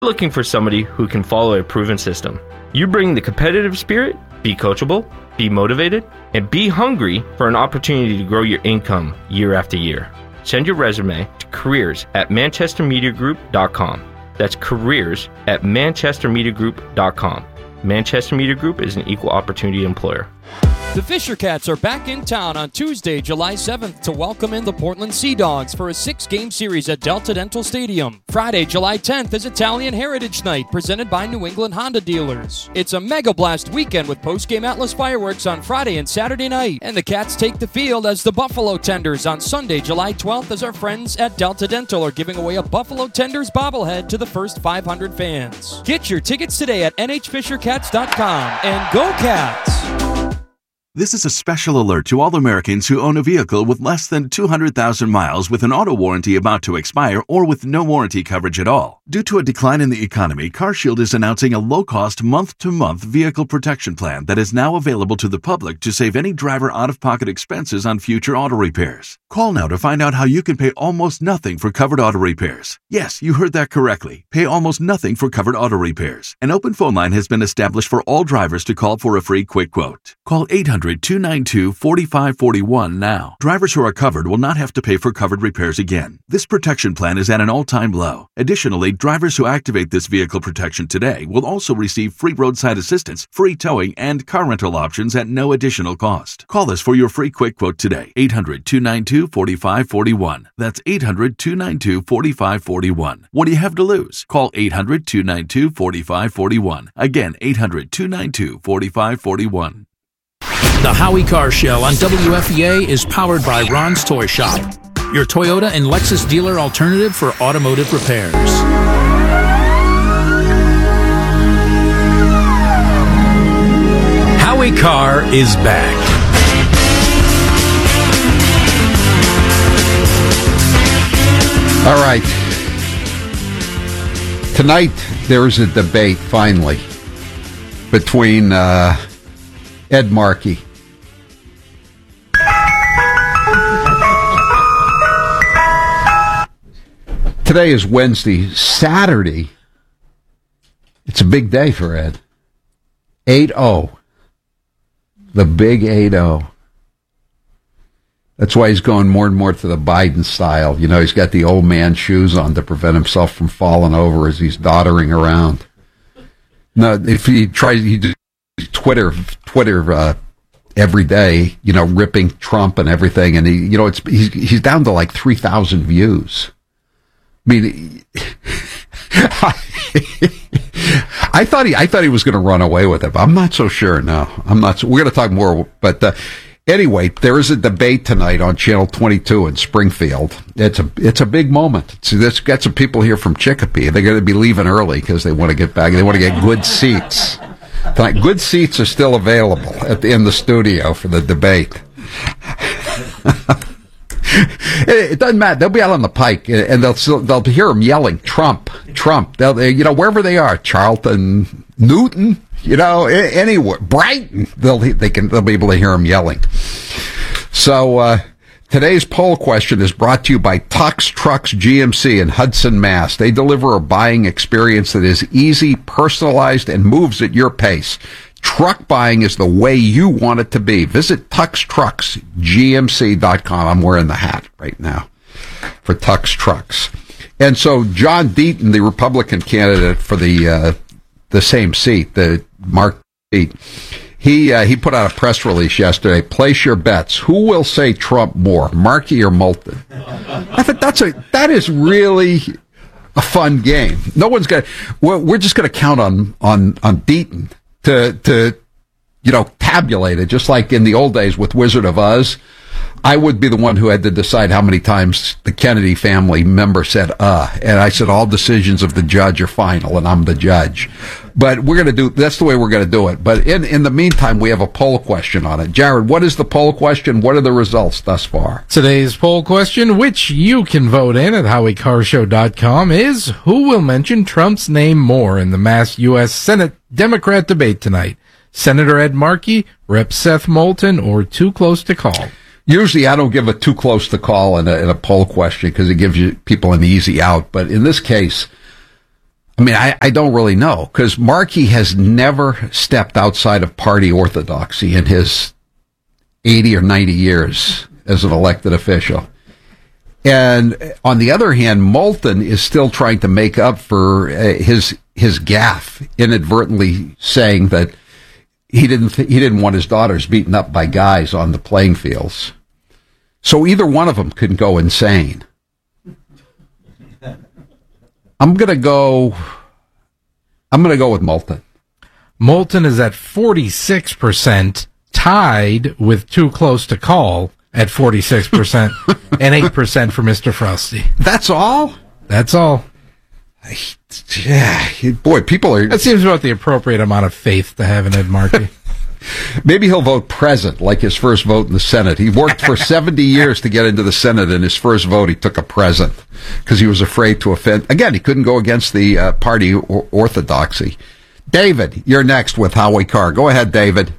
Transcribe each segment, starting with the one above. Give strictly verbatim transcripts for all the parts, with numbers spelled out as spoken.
looking for somebody who can follow a proven system. You bring the competitive spirit, be coachable, be motivated, and be hungry for an opportunity to grow your income year after year. Send your resume to careers at manchester media group dot com. That's careers at manchester media group dot com. Manchester Media Group is an equal opportunity employer. The Fisher Cats are back in town on Tuesday, July seventh to welcome in the Portland Sea Dogs for a six-game series at Delta Dental Stadium. Friday, July tenth is Italian Heritage Night presented by New England Honda Dealers. It's a Mega Blast weekend with post-game Atlas fireworks on Friday and Saturday night. And the Cats take the field as the Buffalo Tenders on Sunday, July twelfth, as our friends at Delta Dental are giving away a Buffalo Tenders bobblehead to the first five hundred fans. Get your tickets today at N H Fisher Cats dot com and go Cats! This is a special alert to all Americans who own a vehicle with less than two hundred thousand miles with an auto warranty about to expire or with no warranty coverage at all. Due to a decline in the economy, CarShield is announcing a low-cost month-to-month vehicle protection plan that is now available to the public to save any driver out-of-pocket expenses on future auto repairs. Call now to find out how you can pay almost nothing for covered auto repairs. Yes, you heard that correctly. Pay almost nothing for covered auto repairs. An open phone line has been established for all drivers to call for a free quick quote. Call eight hundred, two nine two, four five four one now. Drivers who are covered will not have to pay for covered repairs again. This protection plan is at an all-time low. Additionally, drivers who activate this vehicle protection today will also receive free roadside assistance, free towing, and car rental options at no additional cost. Call us for your free quick quote today. eight hundred, two nine two, four five four one. That's eight hundred, two nine two, four five four one. What do you have to lose? Call eight hundred, two nine two, four five four one. Again, eight hundred, two nine two, four five four one. The Howie Car Show on W F E A is powered by Ron's Toy Shop, your Toyota and Lexus dealer alternative for automotive repairs. Howie Carr is back. All right. Tonight, there is a debate, finally, between uh, Ed Markey. Today is Wednesday. Saturday, it's a big day for Ed. eight oh. The big eight oh. That's why he's going more and more to the Biden style. You know, he's got the old man shoes on to prevent himself from falling over as he's doddering around. No, if he tries, he do Twitter, Twitter uh, every day, you know, ripping Trump and everything, and he, you know, it's he's he's down to like three thousand views. I mean, I thought he, I thought he was going to run away with it, but I'm not so sure. No, I'm not. So, we're going to talk more, but uh, anyway, there is a debate tonight on Channel twenty-two in Springfield. It's a, it's a big moment. So let's got some people here from Chicopee. They're going to be leaving early because they want to get back. They want to get good seats. Tonight, good seats are still available at the, in the studio for the debate. It doesn't matter. They'll be out on the pike, and they'll they'll hear them yelling, "Trump, Trump!" They'll, they, you know, wherever they are, Charlton, Newton, you know, anywhere, Brighton, they'll they can they'll be able to hear them yelling. So uh, today's poll question is brought to you by Tux Trucks G M C in Hudson, Mass. They deliver a buying experience that is easy, personalized, and moves at your pace. Truck buying is the way you want it to be. Visit Tux Trucks G M C dot com. I'm wearing the hat right now for Tux Trucks. And so John Deaton, the Republican candidate for the uh, the same seat, the Mark seat, he uh, he put out a press release yesterday. Place your bets. Who will say Trump more, Markey or Moulton? I thought that's a that is really a fun game. No one's got. We're, we're just going to count on on on Deaton to, to, you know, tabulate it, just like in the old days with Wizard of Oz. I would be the one who had to decide how many times the Kennedy family member said, uh, and I said, all decisions of the judge are final, and I'm the judge. But we're going to do, that's the way we're going to do it. But in, in the meantime, we have a poll question on it. Jared, what is the poll question? What are the results thus far? Today's poll question, which you can vote in at Howie Car Show dot com, is who will mention Trump's name more in the mass U S Senate Democrat debate tonight? Senator Ed Markey, Representative Seth Moulton, or too close to call? Usually I don't give a too close to call in a, in a poll question because it gives you people an easy out. But in this case, I mean, I, I don't really know, because Markey has never stepped outside of party orthodoxy in his eighty or ninety years as an elected official. And on the other hand, Moulton is still trying to make up for uh, his his gaffe, inadvertently saying that he didn't th- he didn't want his daughters beaten up by guys on the playing fields. So either one of them could go insane. I'm gonna go. I'm gonna go with Moulton. Moulton is at forty-six percent, tied with Too Close to Call at forty-six percent, and eight percent for Mister Frosty. That's all? That's all. Yeah, boy, people are... That seems about the appropriate amount of faith to have in Ed Markey. Maybe he'll vote present, like his first vote in the Senate. He worked for seventy years to get into the Senate, and his first vote he took a present because he was afraid to offend. Again, he couldn't go against the uh, party or- orthodoxy. David, you're next with Howie Carr. Go ahead, David.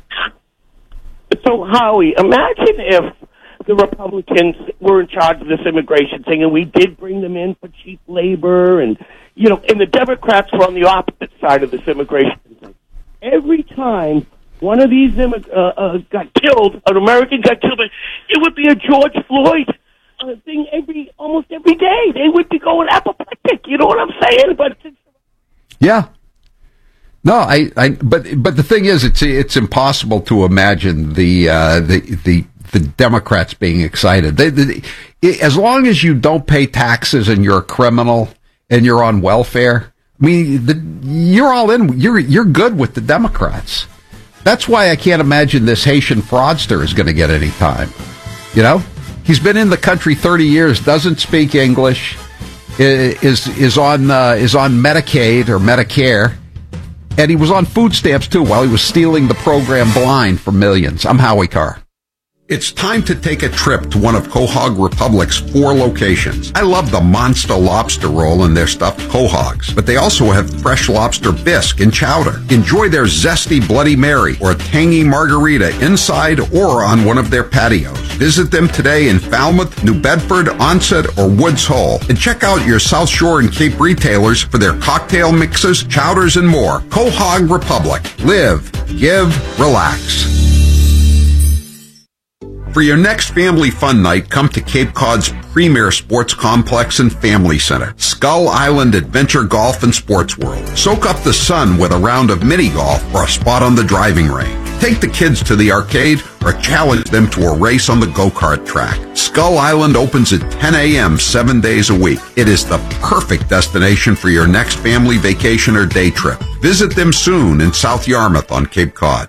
So, Howie, imagine if the Republicans were in charge of this immigration thing, and we did bring them in for cheap labor, and, you know, and the Democrats were on the opposite side of this immigration thing. Every time one of these immig- uh, uh, got killed, an American got killed, it would be a George Floyd uh, thing every almost every day. They would be going apoplectic, you know what I'm saying? But yeah. No, I, I, but, but the thing is, it's, it's impossible to imagine the, uh, the, the, the Democrats being excited. They, they, as long as you don't pay taxes and you're a criminal and you're on welfare, I mean, the, you're all in, you're, you're good with the Democrats. That's why I can't imagine this Haitian fraudster is going to get any time. You know, he's been in the country thirty years, doesn't speak English, is, is on, uh, is on Medicaid or Medicare. And he was on food stamps, too, while he was stealing the program blind for millions. I'm Howie Carr. It's time to take a trip to one of Quahog Republic's four locations. I love the monster lobster roll and their stuffed quahogs, but they also have fresh lobster bisque and chowder. Enjoy their zesty Bloody Mary or a tangy margarita inside or on one of their patios. Visit them today in Falmouth, New Bedford, Onset, or Woods Hole. And check out your South Shore and Cape retailers for their cocktail mixes, chowders, and more. Quahog Republic. Live, give, relax. For your next family fun night, come to Cape Cod's premier sports complex and family center, Skull Island Adventure Golf and Sports World. Soak up the sun with a round of mini golf or a spot on the driving range. Take the kids to the arcade or challenge them to a race on the go-kart track. Skull Island opens at ten a.m. seven days a week. It is the perfect destination for your next family vacation or day trip. Visit them soon in South Yarmouth on Cape Cod.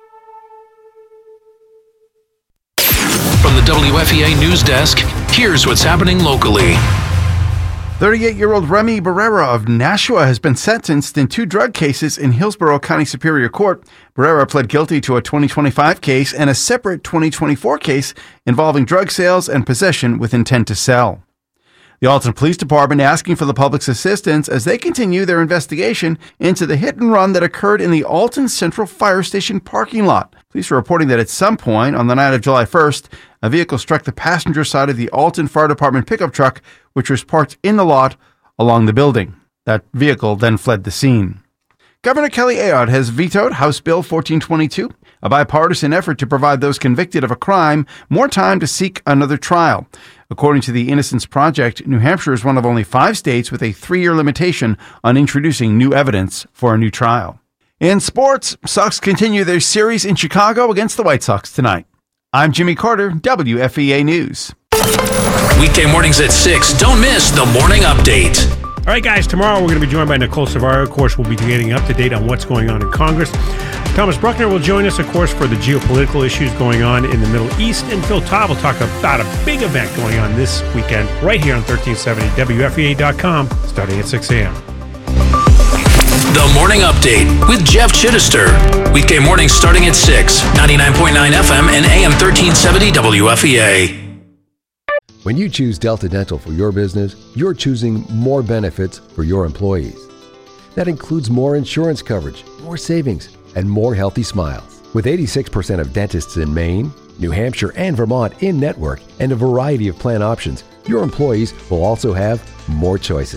From the W F E A News Desk, here's what's happening locally. thirty-eight-year-old Remy Barrera of Nashua has been sentenced in two drug cases in Hillsborough County Superior Court. Barrera pled guilty to a twenty twenty-five case and a separate twenty twenty-four case involving drug sales and possession with intent to sell. The Alton Police Department asking for the public's assistance as they continue their investigation into the hit and run that occurred in the Alton Central Fire Station parking lot. Police are reporting that at some point on the night of July first, a vehicle struck the passenger side of the Alton Fire Department pickup truck, which was parked in the lot along the building. That vehicle then fled the scene. Governor Kelly Ayotte has vetoed House Bill fourteen twenty-two, a bipartisan effort to provide those convicted of a crime more time to seek another trial. According to the Innocence Project, New Hampshire is one of only five states with a three-year limitation on introducing new evidence for a new trial. In sports, Sox continue their series in Chicago against the White Sox tonight. I'm Jimmy Carter, W F E A News. Weekday mornings at six. Don't miss the Morning Update. All right, guys, tomorrow we're going to be joined by Nicole Savaro. Of course, we'll be getting up to date on what's going on in Congress. Thomas Bruckner will join us, of course, for the geopolitical issues going on in the Middle East. And Phil Todd will talk about a big event going on this weekend right here on thirteen seventy W F E A dot com starting at six a.m. The Morning Update with Jeff Chittister. Weekday mornings starting at six. ninety-nine point nine F M and A M thirteen seventy W F E A. When you choose Delta Dental for your business, you're choosing more benefits for your employees. That includes more insurance coverage, more savings, and more healthy smiles. With eighty-six percent of dentists in Maine, New Hampshire, and Vermont in network and a variety of plan options, your employees will also have more choices.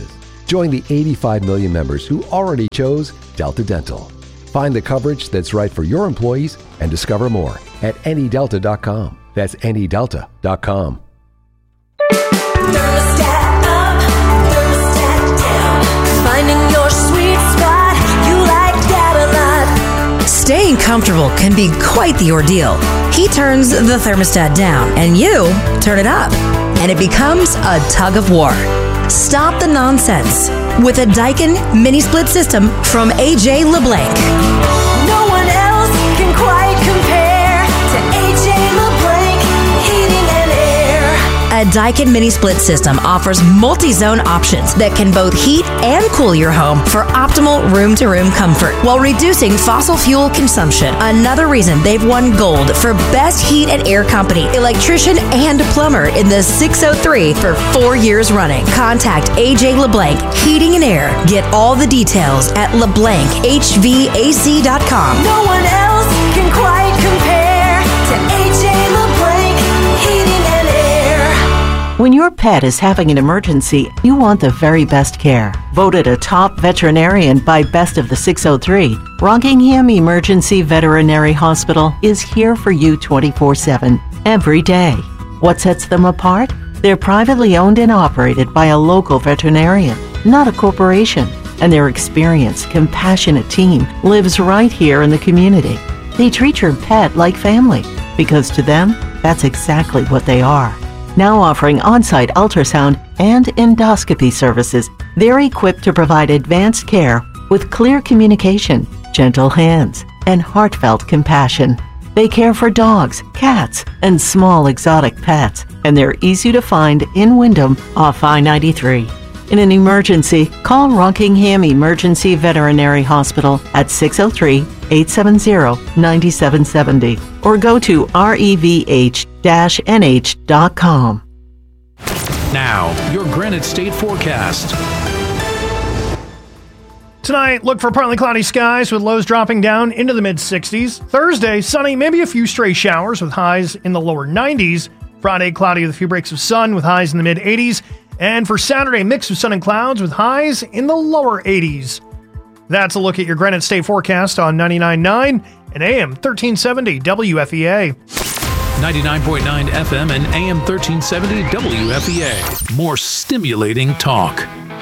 Join the eighty-five million members who already chose Delta Dental. Find the coverage that's right for your employees and discover more at any delta dot com. That's any delta dot com. Thermostat up, thermostat down. Finding your sweet spot, you like that a lot. Staying comfortable can be quite the ordeal. He turns the thermostat down, and you turn it up, and it becomes a tug of war. Stop the nonsense with a Daikin mini split system from A J LeBlanc. No one else can quite compare to A J LeBlanc Heating and Air. A Daikin mini split system offers multi-zone options that can both heat and cool your home for optimal room-to-room comfort while reducing fossil fuel consumption. Another reason they've won gold for Best Heat and Air Company, Electrician, and Plumber in the six oh three for four years running. Contact A J LeBlanc Heating and Air. Get all the details at leblanc h v a c dot com. No one else can quite compare to A J LeBlanc Heating and Air. When your pet is having an emergency, you want the very best care. Voted a top veterinarian by Best of the six oh three, Rockingham Emergency Veterinary Hospital is here for you twenty-four seven, every day. What sets them apart? They're privately owned and operated by a local veterinarian, not a corporation, and their experienced, compassionate team lives right here in the community. They treat your pet like family, because to them, that's exactly what they are. Now offering on-site ultrasound and endoscopy services, they're equipped to provide advanced care with clear communication, gentle hands, and heartfelt compassion. They care for dogs, cats, and small exotic pets, and they're easy to find in Wyndham off I ninety-three. In an emergency, call Rockingham Emergency Veterinary Hospital at six oh three, eight seven zero, nine seven seven zero or go to revh dash n h dot com. Now, your Granite State forecast. Tonight, look for partly cloudy skies with lows dropping down into the mid sixties. Thursday, sunny, maybe a few stray showers with highs in the lower nineties. Friday, cloudy with a few breaks of sun with highs in the mid eighties. And for Saturday, mix of sun and clouds with highs in the lower eighties. That's a look at your Granite State forecast on ninety-nine point nine and A M thirteen seventy W F E A. ninety-nine point nine F M and A M thirteen seventy W F E A. More stimulating talk.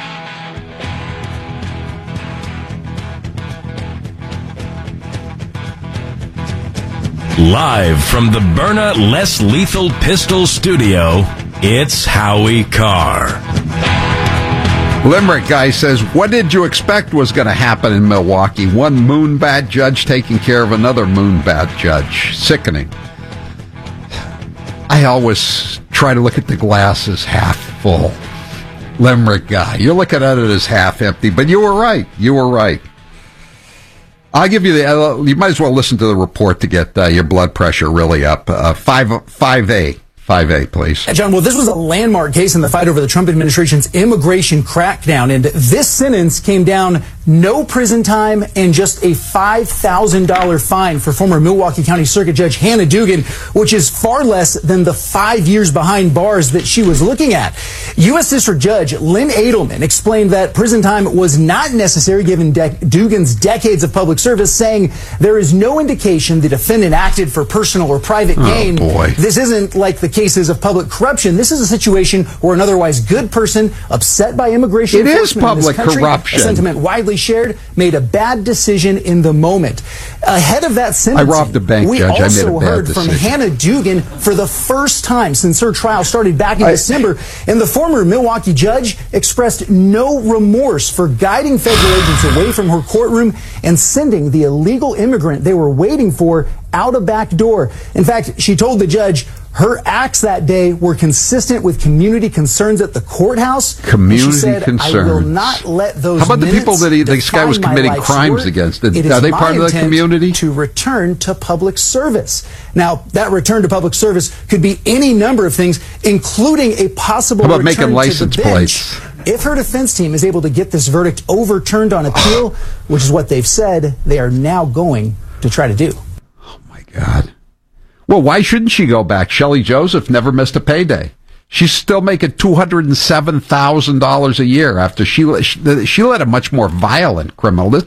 Live from the Byrna Less Lethal Pistol Studio, it's Howie Carr. Limerick guy says, what did you expect was going to happen in Milwaukee? One moonbat judge taking care of another moonbat judge. Sickening. I always try to look at the glass as half full. Limerick guy. You're looking at it as half empty, but you were right. You were right. I'll give you the, uh, you might as well listen to the report to get uh, your blood pressure really up. Uh, five, 5A. five A, please. John, well, this was a landmark case in the fight over the Trump administration's immigration crackdown, and this sentence came down no prison time and just a five thousand dollars fine for former Milwaukee County Circuit Judge Hannah Dugan, which is far less than the five years behind bars that she was looking at. U S District Judge Lynn Edelman explained that prison time was not necessary given De- Dugan's decades of public service, saying there is no indication the defendant acted for personal or private gain. Oh, boy. This isn't like the cases of public corruption. This is a situation where an otherwise good person, upset by immigration It is enforcement in this public country, corruption. a sentiment widely shared, made a bad decision in the moment. Ahead of that sentencing, I robbed a bank, we Judge. I made also a bad heard from decision. Hannah Dugan for the first time since her trial started back in I, December, and the former Milwaukee judge expressed no remorse for guiding federal agents away from her courtroom and sending the illegal immigrant they were waiting for out a back door. In fact, she told the judge her acts that day were consistent with community concerns at the courthouse. Community she said, concerns. I will not let those How about the people that he, this guy was define my committing life's crimes work. against? It is Are they my part of the intent community? To return to public service. Now, that return to public service could be any number of things, including a possible How about return making license to the bench. plates? If her defense team is able to get this verdict overturned on appeal, which is what they've said they are now going to try to do. God. Well, why shouldn't she go back? Shelley Joseph never missed a payday. She's still making two hundred seven thousand dollars a year after she, she she led a much more violent criminal. This,